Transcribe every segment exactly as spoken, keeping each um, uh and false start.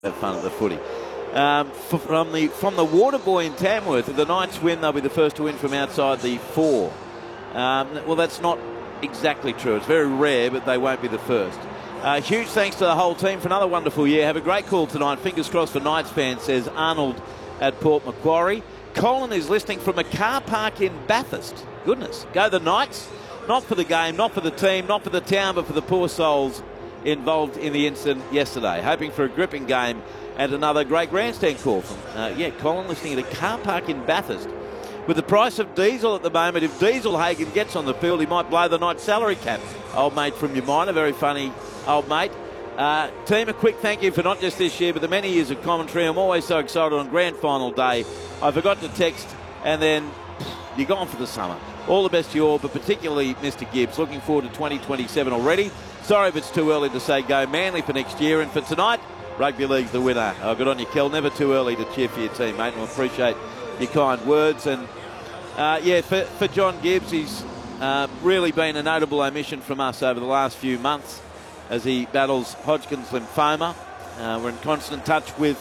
have fun at the footy. Um, from the from the Waterboy in Tamworth, if the Knights win, they'll be the first to win from outside the four. Um, well, that's not exactly true. It's very rare, but they won't be the first. Uh, huge thanks to the whole team for another wonderful year. Have a great call tonight. Fingers crossed for Knights fans, says Arnold at Port Macquarie. Colin is listening from a car park in Bathurst. Goodness. Go the Knights. Not for the game, not for the team, not for the town, but for the poor souls involved in the incident yesterday. Hoping for a gripping game and another great grandstand call from, uh, yeah, Colin listening at a car park in Bathurst. With the price of diesel at the moment, if Dieselhagen gets on the field, he might blow the Knights salary cap. Old mate from your minor, very funny old mate. Uh, team, a quick thank you for not just this year, but the many years of commentary. I'm always so excited on grand final day. I forgot to text, and then you're gone for the summer. All the best to you all, but particularly Mister Gibbs. Looking forward to twenty twenty-seven already. Sorry if it's too early to say go Manly for next year, and for tonight, Rugby League's the winner. Oh, good on you, Kel. Never too early to cheer for your team, mate, and I appreciate your kind words. And uh, yeah, for, for John Gibbs, he's uh, really been a notable omission from us over the last few months as he battles Hodgkin's lymphoma. Uh, we're in constant touch with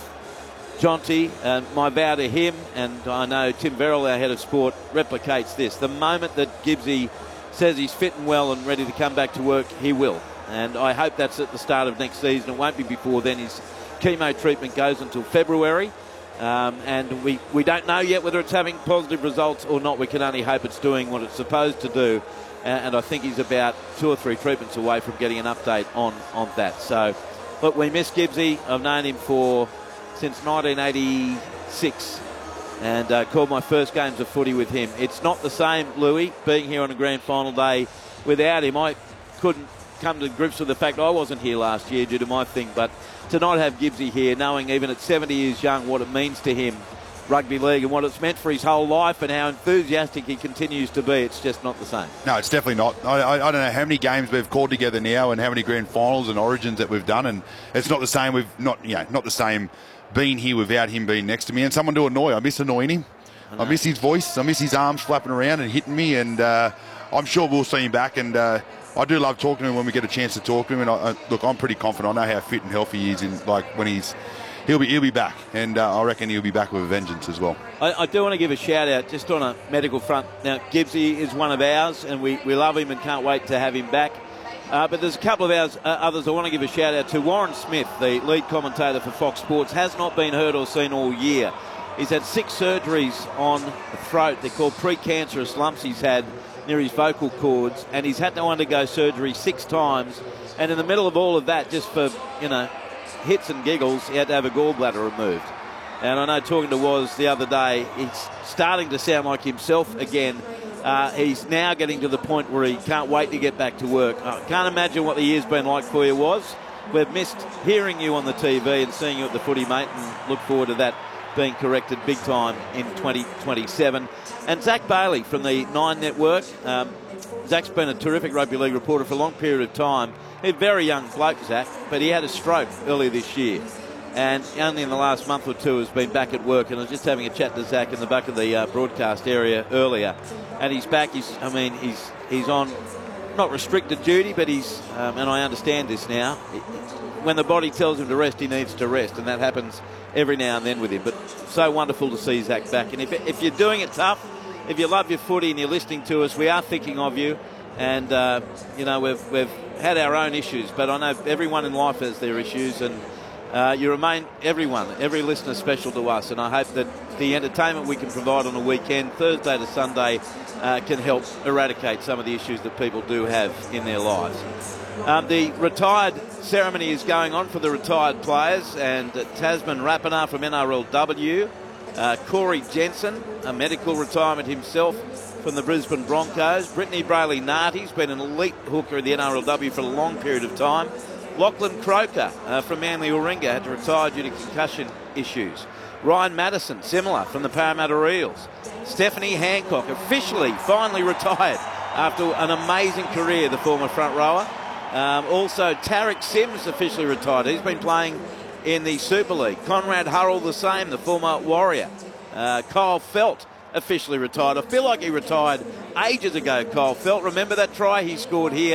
Jonty. Uh, my vow to him, and I know Tim Verrill, our head of sport, replicates this. The moment that Gibbsy says he's fit and well and ready to come back to work, he will. And I hope that's at the start of next season. It won't be before then. His chemo treatment goes until February. Um, and we, we don't know yet whether it's having positive results or not. We can only hope it's doing what it's supposed to do. And, and I think he's about two or three treatments away from getting an update on, on that. So, look, we miss Gibbsy. I've known him for since nineteen eighty-six and uh, called my first games of footy with him. It's not the same, Louis, being here on a grand final day without him. I couldn't come to grips with the fact I wasn't here last year due to my thing, but to not have Gibbsy here, knowing even at seventy years young what it means to him, rugby league, and what it's meant for his whole life and how enthusiastic he continues to be, it's just not the same. No, it's definitely not. I, I, I don't know how many games we've called together now and how many grand finals and origins that we've done, and it's not the same. We've not, you know, not the same being here without him being next to me and someone to annoy. I miss annoying him. I, I miss his voice. I miss his arms flapping around and hitting me, and uh, I'm sure we'll see him back. And uh, I do love talking to him when we get a chance to talk to him. And I, I, look, I'm pretty confident. I know how fit and healthy he is. In like when he's, he'll be he'll be back, and uh, I reckon he'll be back with a vengeance as well. I, I do want to give a shout out just on a medical front. Now, Gibbsy is one of ours, and we, we love him and can't wait to have him back. Uh, but there's a couple of ours, uh, others I want to give a shout out to. Warren Smith, the lead commentator for Fox Sports, has not been heard or seen all year. He's had six surgeries on the throat. They're called precancerous lumps he's had near his vocal cords, and he's had to undergo surgery six times. And in the middle of all of that, just for, you know, hits and giggles, he had to have a gallbladder removed. And I know talking to Woz the other day, he's starting to sound like himself again. Uh, he's now getting to the point where he can't wait to get back to work. I can't imagine what the year's been like for you, Woz. We've missed hearing you on the T V and seeing you at the footy, mate, and look forward to that being corrected big time in twenty twenty-seven. And Zach Bailey from the Nine Network. Um, Zach's been a terrific rugby league reporter for a long period of time. He's a very young bloke, Zach, but he had a stroke earlier this year. And only in the last month or two has been back at work. And I was just having a chat to Zach in the back of the uh, broadcast area earlier. And he's back. He's, I mean, he's he's on not restricted duty, but he's, um, and I understand this now, when the body tells him to rest, he needs to rest. And that happens every now and then with him. But so wonderful to see Zach back. And if, if you're doing it tough, if you love your footy and you're listening to us, we are thinking of you. And, uh, you know, we've, we've had our own issues, but I know everyone in life has their issues. And Uh, you remain, everyone, every listener special to us, and I hope that the entertainment we can provide on a weekend, Thursday to Sunday, uh, can help eradicate some of the issues that people do have in their lives. Um, the retired ceremony is going on for the retired players, and uh, Tasman Rapana from N R L W, uh, Corey Jensen, a medical retirement himself from the Brisbane Broncos, Brittany Brayley-Narty's been an elite hooker in the N R L W for a long period of time. Lachlan Croker uh, from Manly Warringah had to retire due to concussion issues. Ryan Madison, similar, from the Parramatta Eels. Stephanie Hancock, officially, finally retired after an amazing career, the former front rower. Um, also, Tarek Sims officially retired. He's been playing in the Super League. Conrad Hurrell the same, the former Warrior. Uh, Kyle Felt officially retired. I feel like he retired ages ago, Kyle Felt. Remember that try he scored here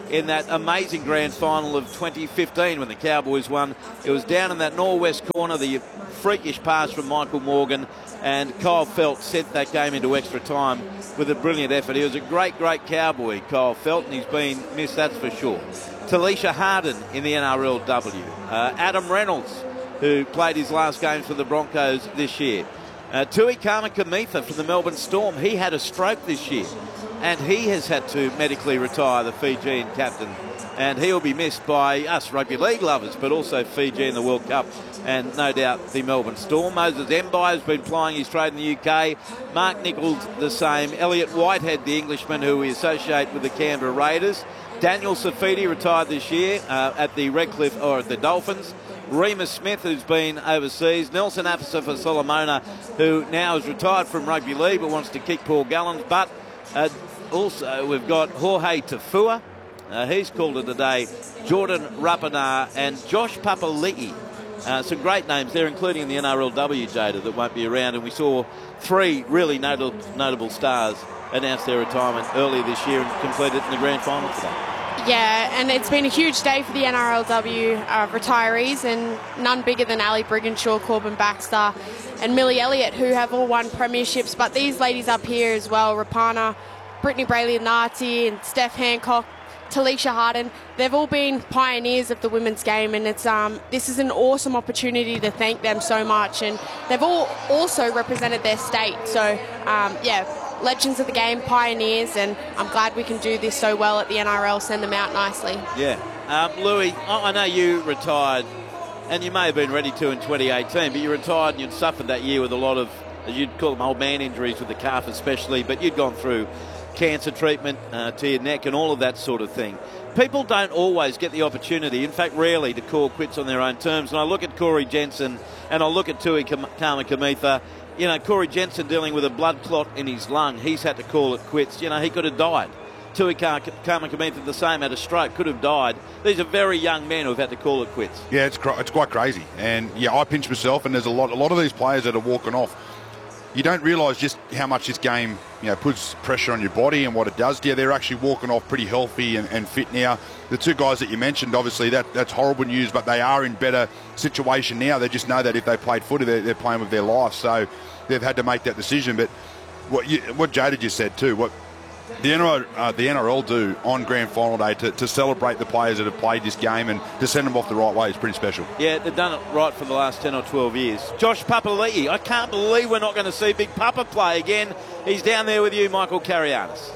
in that amazing grand final of twenty fifteen when the Cowboys won. It was down in that northwest corner, the freakish pass from Michael Morgan, and Kyle Felt sent that game into extra time with a brilliant effort. He was a great, great Cowboy, Kyle Felt, and he's been missed, that's for sure. Talisha Harden in the N R L W. Uh, Adam Reynolds, who played his last games for the Broncos this year. Uh, Tui Kamikamica from the Melbourne Storm. He had a stroke this year, and he has had to medically retire, the Fijian captain. And he'll be missed by us rugby league lovers, but also Fiji in the World Cup, and no doubt the Melbourne Storm. Moses Mbai has been plying his trade in the U K. Mark Nichols the same. Elliot Whitehead, the Englishman who we associate with the Canberra Raiders. Daniel Safidi retired this year uh, at the Redcliffe or at the Dolphins. Remus Smith, who's been overseas. Nelson Afisa for Solomona, who now is retired from rugby league but wants to kick Paul Gallen. But uh, also we've got Jorge Tafua. Uh, he's called it a day. Jordan Rapana and Josh Papali'i. Uh, some great names there, including in the N R L W, Jada, that won't be around. And we saw three really notable, notable stars announce their retirement earlier this year and complete it in the grand final today. Yeah, and it's been a huge day for the N R L W uh, retirees, and none bigger than Ali Brigginshaw, Corbin Baxter and Millie Elliott, who have all won premierships. But these ladies up here as well, Rapana, Brittany Brayley-Narty and Steph Hancock, Talisha Harden, they've all been pioneers of the women's game, and it's um, this is an awesome opportunity to thank them so much. And they've all also represented their state. So, um, yeah, legends of the game, pioneers, and I'm glad we can do this so well at the N R L, send them out nicely. Yeah. Um, Louis, I know you retired, and you may have been ready to in twenty eighteen, but you retired and you'd suffered that year with a lot of, as you'd call them, old man injuries with the calf especially, but you'd gone through cancer treatment uh, to your neck and all of that sort of thing. People don't always get the opportunity, in fact rarely, to call quits on their own terms. And I look at Corey Jensen and I look at Tui Kamikamica. You know, Corey Jensen dealing with a blood clot in his lung, he's had to call it quits. You know, he could have died. Tui Kamikamica the same, had a stroke, could have died. These are very young men who have had to call it quits. Yeah, it's it's quite crazy. And yeah, I pinch myself, and there's a lot a lot of these players that are walking off. You don't realise just how much this game, you know, puts pressure on your body and what it does to you. They're actually walking off pretty healthy and, and fit now. The two guys that you mentioned, obviously, that that's horrible news, but they are in better situation now. They just know that if they played footy, they're, they're playing with their life. So they've had to make that decision. But what you, what Jada just said too, what the N R L, uh, the N R L do on grand final day to, to celebrate the players that have played this game and to send them off the right way is pretty special. Yeah, they've done it right for the last ten or twelve years. Josh Papali'i, I can't believe we're not going to see Big Papa play again. He's down there with you, Michael Carianis.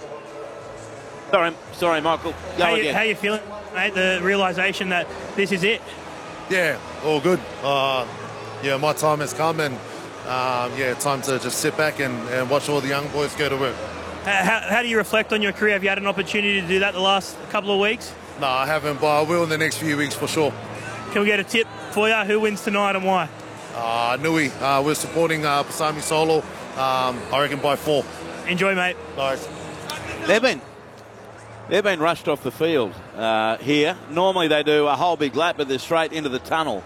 Sorry, sorry, Michael. Go how again. You, how you feeling, mate? The realisation that this is it? Yeah, all good. Uh, yeah, my time has come, and um, yeah, time to just sit back and, and watch all the young boys go to work. How, how do you reflect on your career? Have you had an opportunity to do that the last couple of weeks? No, I haven't, but I will in the next few weeks for sure. Can we get a tip for you? Who wins tonight and why? Uh, Nui, uh, we're supporting uh, Pasami Solo, um, I reckon by four. Enjoy, mate. Nice. They've been, they've been rushed off the field uh, here. Normally they do a whole big lap, but they're straight into the tunnel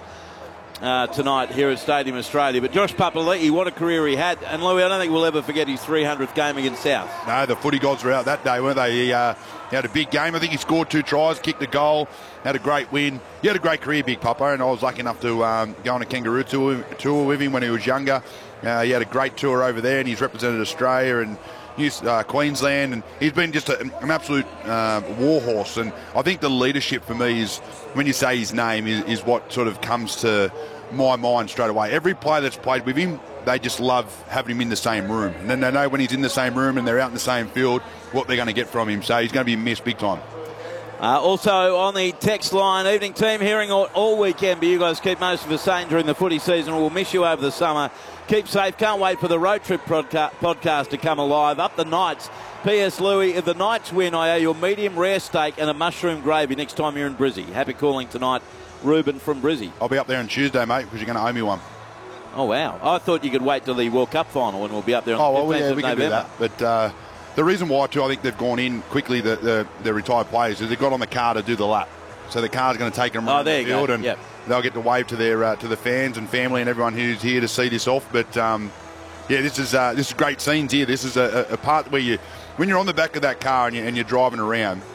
Uh, tonight here at Stadium Australia. But Josh Papali'i, what a career he had. And Louis, I don't think we'll ever forget his three hundredth game against South. No, the footy gods were out that day, weren't they? He, uh, he had a big game. I think he scored two tries, kicked a goal, had a great win. He had a great career, Big Papa, and I was lucky enough to um, go on a kangaroo tour, tour with him when he was younger. Uh, he had a great tour over there, and he's represented Australia and New, uh, Queensland, and he's been just a, an absolute uh, war horse. And I think the leadership for me is, when you say his name, is, is what sort of comes to my mind straight away. Every player that's played with him, they just love having him in the same room. And then they know when he's in the same room and they're out in the same field, what they're going to get from him. So he's going to be missed big time. Uh, also on the text line, evening team, hearing all, all weekend, but you guys keep most of us sane during the footy season. We'll miss you over the summer. Keep safe. Can't wait for the road trip podca- podcast to come alive. Up the Knights. P S Louis, if the Knights win, I owe you a medium rare steak and a mushroom gravy next time you're in Brizzy. Happy calling tonight, Ruben from Brizzy. I'll be up there on Tuesday, mate, because you're going to owe me one. Oh, wow. I thought you could wait till the World Cup final and we'll be up there on oh, the well, fifteenth yeah, of we can November. do that. But uh, the reason why, too, I think they've gone in quickly, the, the, the retired players, is they've got on the car to do the lap. So the car's going to take them around oh, there the you field go. and yep. they'll get to wave to their uh, to the fans and family and everyone who's here to see this off. But, um, yeah, this is uh, this is great scenes here. This is a, a part where you, when you're on the back of that car and, you, and you're driving around,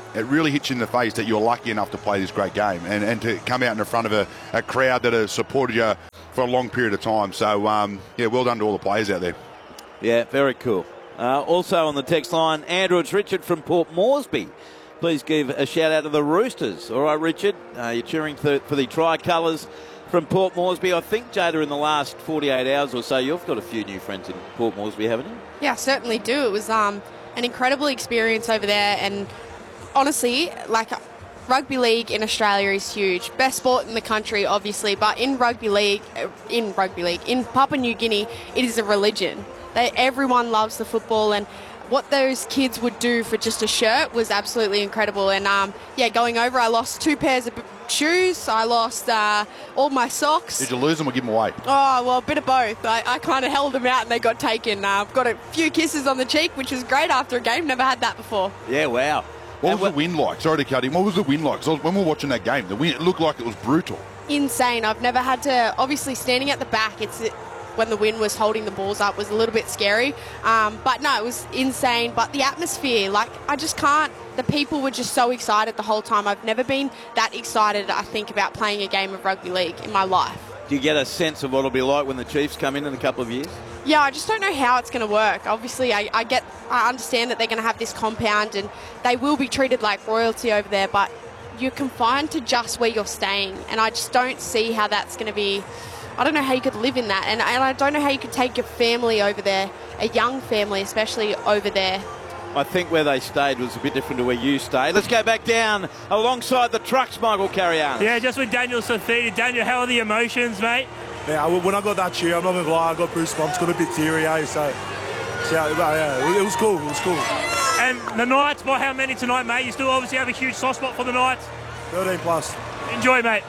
it really hits you in the face that you're lucky enough to play this great game and, and to come out in front of a, a crowd that has supported you for a long period of time. So, um, yeah, well done to all the players out there. Yeah, very cool. Uh, also on the text line, Andrew, it's Richard from Port Moresby. Please give a shout out to the Roosters. All right, Richard, uh, you're cheering for, for the Tricolours from Port Moresby. I think, Jada, in the last forty-eight hours or so, you've got a few new friends in Port Moresby, haven't you? Yeah, I certainly do. It was um, an incredible experience over there, and honestly, like, rugby league in Australia is huge. Best sport in the country, obviously, but in rugby league, in rugby league, in Papua New Guinea, it is a religion. They, everyone loves the football, and what those kids would do for just a shirt was absolutely incredible. And um, yeah, going over, I lost two pairs of shoes. I lost uh, all my socks. Did you lose them or give them away? Oh, well, a bit of both. I, I kind of held them out and they got taken. Uh, I've got a few kisses on the cheek, which was great after a game. Never had that before. Yeah, wow. What And was the wind like? Sorry to cut in. What was the wind like? 'Cause I was, when we were watching that game, the wind, it looked like it was brutal. Insane. I've never had to, obviously standing at the back, it's when the wind was holding the balls up was a little bit scary. Um, but no, it was insane. But the atmosphere, like, I just can't, the people were just so excited the whole time. I've never been that excited, I think, about playing a game of rugby league in my life. Do you get a sense of what it'll be like when the Chiefs come in in a couple of years? Yeah, I just don't know how it's going to work. Obviously, I, I get, I understand that they're going to have this compound and they will be treated like royalty over there, but you're confined to just where you're staying. And I just don't see how that's going to be. I don't know how you could live in that. And, and I don't know how you could take your family over there, a young family especially, over there. I think where they stayed was a bit different to where you stayed. Let's go back down alongside the trucks, Michael Carrianos. Yeah, just with Daniel Safidi. Daniel, how are the emotions, mate? Yeah, when I got that cheer, I'm not going to lie, I got goosebumps, got a bit teary, eh? So, so yeah, it was cool, it was cool. And the Knights, by how many tonight, mate? You still obviously have a huge soft spot for the Knights. thirteen plus. Enjoy, mate.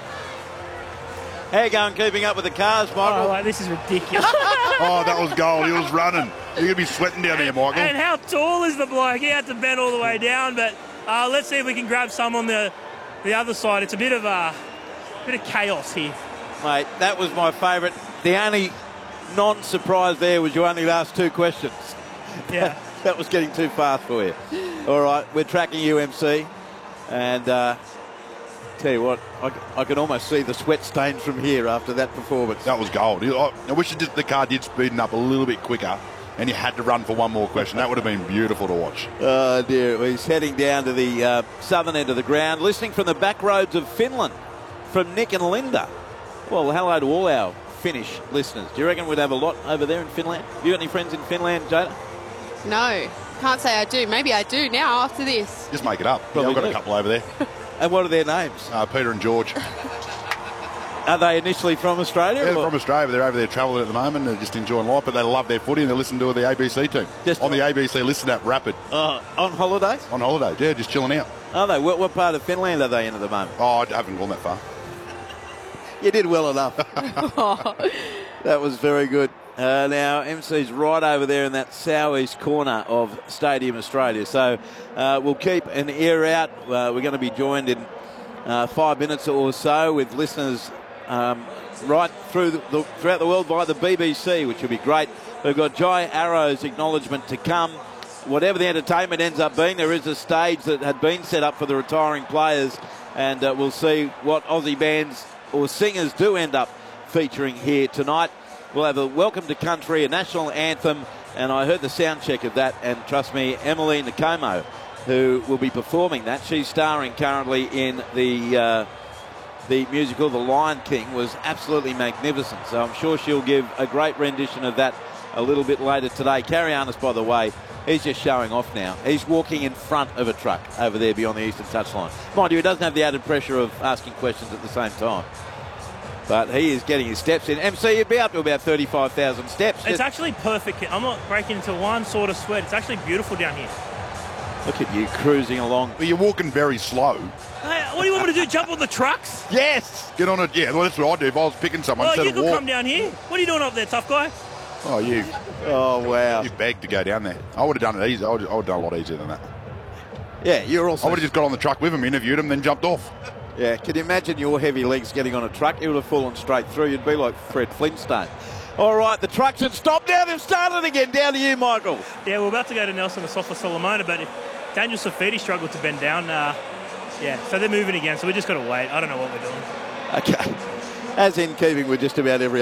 How you going keeping up with the cars, Michael? Oh, this is ridiculous. Oh, that was gold. He was running. You're going to be sweating down there, Michael. And how tall is the bloke? He had to bend all the way down, but uh, let's see if we can grab some on the the other side. It's a bit of a bit of chaos here. Mate, that was my favourite. The only non-surprise there was you only asked two questions. Yeah. That was getting too fast for you. All right, we're tracking you, M C. And uh, tell you what, I, I can almost see the sweat stains from here after that performance. That was gold. I, I wish it did, the car did speeden up a little bit quicker and you had to run for one more question. That would have been beautiful to watch. Oh, dear. Well, he's heading down to the uh, southern end of the ground, listening from the back roads of Finland from Nick and Linda. Well, hello to all our Finnish listeners. Do you reckon we'd have a lot over there in Finland? Have you got any friends in Finland, Jada? No, can't say I do. Maybe I do now after this. Just make it up. Yeah, Probably I've got do. a couple over there. And what are their names? Uh, Peter and George. Are they initially from Australia? Yeah, they're or- from Australia. They're over there travelling at the moment. They're just enjoying life, but they love their footy and they listen to the A B C team. Just- on the A B C Listen app, Rapid. Uh, on holidays? On holiday, yeah, just chilling out. Are they? What, what part of Finland are they in at the moment? Oh, I haven't gone that far. You did well enough. That was very good. Uh, now, M C's right over there in that southeast corner of Stadium Australia. So uh, we'll keep an ear out. Uh, we're going to be joined in uh, five minutes or so with listeners um, right through the, the, throughout the world by the B B C, which will be great. We've got Jai Arrow's acknowledgement to come. Whatever the entertainment ends up being, there is a stage that had been set up for the retiring players, and uh, we'll see what Aussie bands or singers do end up featuring here tonight. We'll have a Welcome to Country, a national anthem, and I heard the sound check of that, and trust me, Emily Nakomo, who will be performing that, she's starring currently in the uh, the musical The Lion King, was absolutely magnificent. So I'm sure she'll give a great rendition of that a little bit later today. Carrianos, by the way, he's just showing off now. He's walking in front of a truck over there beyond the eastern touchline. Mind you, he doesn't have the added pressure of asking questions at the same time. But he is getting his steps in. M C, you'd be up to about thirty-five thousand steps. It's actually perfect. I'm not breaking into one sort of sweat. It's actually beautiful down here. Look at you cruising along. But you're walking very slow. Hey, what do you want me to do? Jump on the trucks? Yes! Get on it. Yeah, well, that's what I'd do if I was picking someone Oh, instead you of could walk. come down here. What are you doing up there, tough guy? Oh, you. Oh, wow. You begged to go down there. I would have done it easy. I would, I would have done a lot easier than that. Yeah, you're also... I would have just got on the truck with him, interviewed him, then jumped off. Yeah, can you imagine your heavy legs getting on a truck? It would have fallen straight through. You'd be like Fred Flintstone. All right, the trucks have stopped now. They've started again. Down to you, Michael. Yeah, we're about to go to Nelson Asafa Solomona, but if, Daniel Safidi struggled to bend down. Uh, yeah, so they're moving again, so we just got to wait. I don't know what we're doing. Okay. As in keeping with just about every